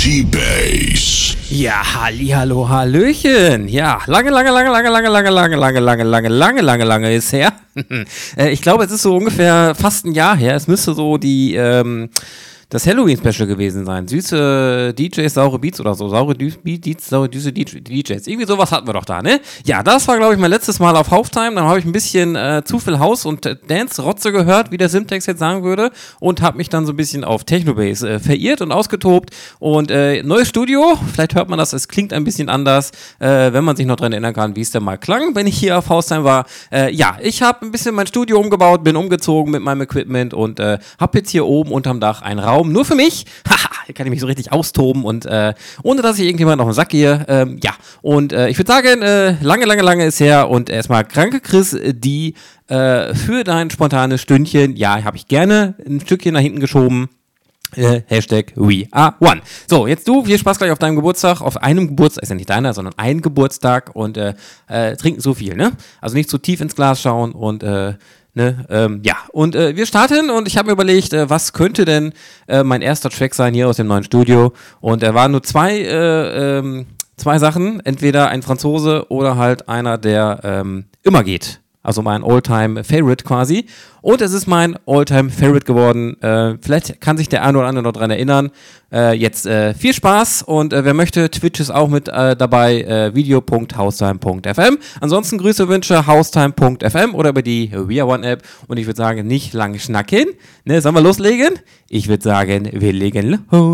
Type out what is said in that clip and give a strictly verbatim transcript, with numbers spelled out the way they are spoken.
T-Bass. Ja, hallihallo, hallöchen. Ja, lange, lange, lange, lange, lange, lange, lange, lange, lange, lange, lange, lange, lange ist her. Ich glaube, es ist so ungefähr fast ein Jahr her. Es müsste so die, ähm, das Halloween-Special gewesen sein. Süße D Js, saure Beats oder so. Saure Beats, saure süße D Js. Irgendwie sowas hatten wir doch da, ne? Ja, das war, glaube ich, mein letztes Mal auf Halftime. Dann habe ich ein bisschen äh, zu viel House- und äh, Dance-Rotze gehört, wie der Simtex jetzt sagen würde. Und habe mich dann so ein bisschen auf Technobass äh, verirrt und ausgetobt. Und äh, neues Studio. Vielleicht hört man das, es klingt ein bisschen anders, äh, wenn man sich noch dran erinnern kann, wie es denn mal klang, wenn ich hier auf Halftime war. Äh, ja, ich habe ein bisschen mein Studio umgebaut, bin umgezogen mit meinem Equipment und äh, habe jetzt hier oben unterm Dach einen Raum nur für mich. Haha, hier kann ich mich so richtig austoben und äh, ohne, dass ich irgendjemand auf den Sack gehe. Ähm, ja, und äh, ich würde sagen, äh, lange, lange, lange ist her und erstmal kranke Chris, die äh, für dein spontanes Stündchen, ja, habe ich gerne ein Stückchen nach hinten geschoben. Äh, Hashtag We Are One. So, jetzt du, viel Spaß gleich auf deinem Geburtstag, auf einem Geburtstag, ist ja nicht deiner, sondern ein Geburtstag und äh, äh, trinken so viel, ne? Also nicht zu tief ins Glas schauen und äh, Ne, ähm, ja, und äh, wir starten und ich habe mir überlegt, äh, was könnte denn äh, mein erster Track sein hier aus dem neuen Studio und er waren nur zwei, äh, ähm, zwei Sachen, entweder ein Franzose oder halt einer, der ähm, immer geht. Also mein All-Time-Favorite quasi. Und es ist mein All-Time-Favorite geworden. Äh, vielleicht kann sich der eine oder andere noch dran erinnern. Äh, jetzt äh, viel Spaß und äh, wer möchte, Twitch ist auch mit äh, dabei, äh, video punkt haustime punkt f m. Ansonsten Grüße, Wünsche, haustime punkt f m oder über die We Are One App. Und ich würde sagen, nicht lange schnacken. Ne, sollen wir loslegen? Ich würde sagen, wir legen los.